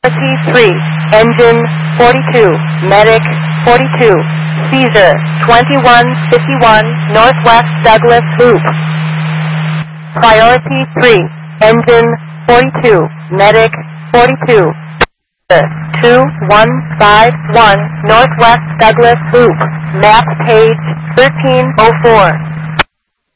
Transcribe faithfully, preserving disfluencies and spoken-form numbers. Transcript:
Priority three, engine forty-two, medic forty-two, Caesar twenty-one fifty-one, Northwest Douglas Loop. Priority three, engine forty-two, medic forty-two, two one five one, Northwest Douglas Loop, map page thirteen oh four.